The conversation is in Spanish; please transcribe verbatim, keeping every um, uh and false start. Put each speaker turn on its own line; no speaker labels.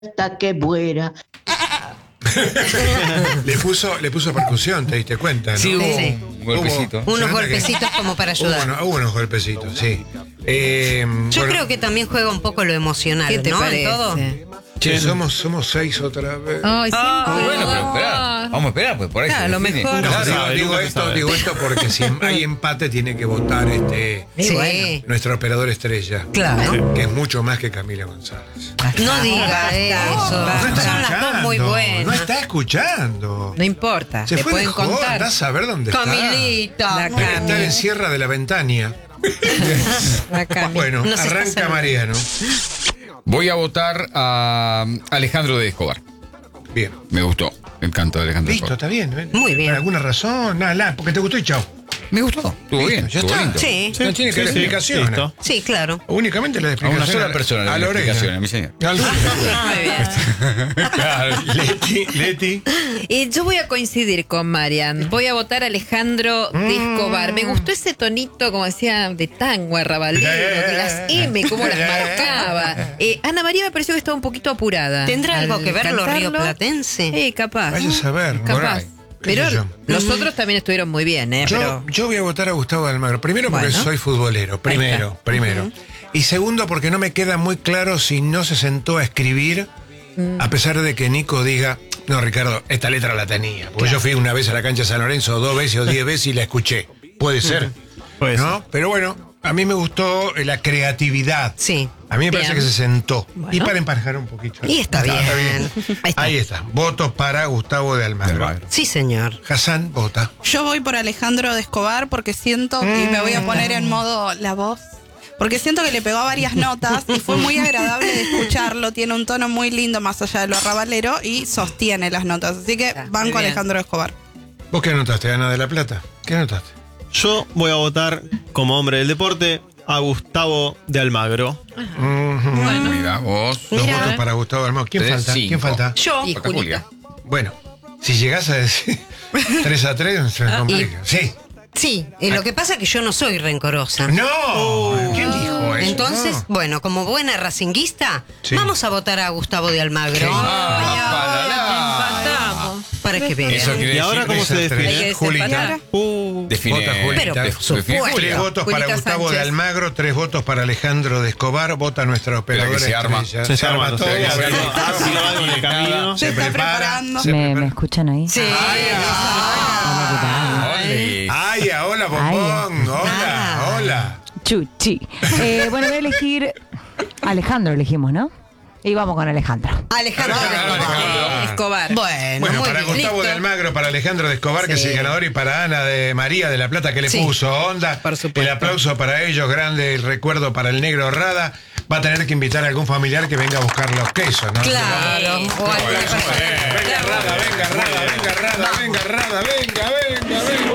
hasta que muera.
le puso le puso percusión, te diste cuenta, ¿no?
Sí, hubo
Sí.
un golpecito.
Hubo-
Unos
se nota que-
golpecitos como para
Hubo,
ayudar.
uno- hubo unos golpecitos, sí. Eh,
Yo
bueno,
creo que también juega un poco lo emocional,
¿Qué te
¿no? En
parece?
todo.
che, somos, somos seis otra vez.
Ay, siempre.
Ah, bueno, pero esperá. Vamos a esperar, pues por ahí
Claro,
se
lo
define.
mejor.
No,
Nunca se
digo,
sabe,
digo
nunca se
esto,
sabe.
digo esto porque si hay empate tiene que votar este
Sí.
nuestro operador estrella.
Claro.
Que es mucho más que Camila González.
No diga eso.
No está
Son las dos muy
No
buenas.
está escuchando.
No importa,
Se
te
fue de
pueden
joda,
contar.
andá a ver dónde está.
Camilita.
La
Debe estar
Cami.
en Sierra de la Ventania.
La Cami.
Bueno,
No se está
arranca
saludando.
Mariano.
Voy a votar a Alejandro de Escobar.
Bien.
Me gustó el canto de Alejandro de
Listo,
Escobar.
está bien. ¿eh?
Muy bien.
¿Por alguna razón? Nada, nada, porque te gustó y chao.
Me gustó. Estuvo bien,
ya
estuvo
está.
lindo.
Sí.
No tiene que dar explicaciones.
listo.
Sí, claro.
Únicamente la
A
explicación.
una sola persona le
a
doy
la
la
oreja.
explicación, a mi señor.
Al-
Muy bien.
Claro.
Leti, Leti.
Eh, yo voy a coincidir con Marian. Voy a votar a Alejandro de Escobar. Me gustó ese tonito, como decía, de tango, arrabalero, que las M, cómo las marcaba. Eh, Ana María me pareció que estaba un poquito apurada.
¿Tendrá algo
al
que ver lo
cantarlo.
rioplatense?
Eh, capaz.
Vaya a saber, ¿no?
Capaz.
Por ahí.
Pero
¿Qué sé yo?
los otros también estuvieron muy bien, ¿eh?
Yo,
Pero
yo voy a votar a Gustavo de Almagro. Primero porque
Bueno.
soy futbolero. Primero, primero. Y segundo porque no me queda muy claro si no se sentó a escribir, a pesar de que Nico diga, no, Ricardo, esta letra la tenía. Porque yo fui una vez a la cancha de San Lorenzo, dos veces o diez veces y la escuché. Puede ser.
Puede
¿No? Pero bueno, a mí me gustó eh, la creatividad.
Sí.
A mí me parece
Bien.
que se sentó.
Bueno.
Y para emparejar un poquito.
Y está bien.
Ahí está.
Ahí está. Votos para Gustavo de Almagro.
Almagro.
Sí, señor.
Hassan vota.
Yo voy por Alejandro de Escobar porque siento, y me voy a poner en modo la voz, porque siento que le pegó a varias notas y fue muy agradable de escucharlo. Tiene un tono muy lindo más allá de lo arrabalero y sostiene las notas. Así que
Está, muy
banco a
bien.
Alejandro de Escobar.
¿Vos qué anotaste, Ana de la Plata? ¿Qué anotaste?
Yo voy a votar como hombre del deporte a Gustavo de Almagro.
Mira vos.
Dos
Mira.
votos para Gustavo de Almagro. ¿Quién
Tres,
falta? ¿Quién
cinco.
falta?
Yo.
Y
Falta
Julia.
Bueno, si llegás a decir tres a tres, se complica. Sí.
Sí, eh, lo que pasa es que yo no soy rencorosa.
¡No! ¿Quién dijo eso?
Entonces,
No.
bueno, como buena racinguista,
Sí.
vamos a votar a Gustavo de Almagro.
Ah,
Empatamos.
Para que vean.
Eso quiere
¿Y ahora
decir
cómo se
tres a tres.
define?
Hay que
Julita.
desempatar.
Uh,
define.
Vota Julita.
Pero,
Define
por supuesto.
Tres
Julia.
votos para
Julita
Gustavo de
Sánchez.
Almagro, tres votos para Alejandro de Escobar, vota nuestra operadora
que se arma.
estrella.
se arma
todo.
todo.
se arma.
Ah, si no, algo en el camino.
Se está
prepara,
preparando.
se
¿Me,
prepara.
¿Me escuchan ahí?
Sí.
Hola, ¿qué tal?
Ole.
Ay, hola, bombón. Hola,
Ah.
hola.
Chuchi. Eh, bueno, voy a elegir. Alejandro elegimos, ¿no? Y vamos con Alejandro.
Alejandro de
Ah,
Escobar.
Alejandro.
Escobar.
Bueno,
Bueno,
muy
para
bien.
Gustavo
Listo.
de Almagro, para Alejandro de Escobar, que es
Sí.
el ganador, y para Ana de María de la Plata, que le
Sí.
puso onda.
Por supuesto.
El aplauso para ellos, grande el recuerdo para el negro Rada. Va a tener que invitar a algún familiar que venga a buscar los quesos, ¿no?
Claro. O alguna persona-
Venga, Rada, venga, Rada, venga, Rada, venga, Rada, venga, venga.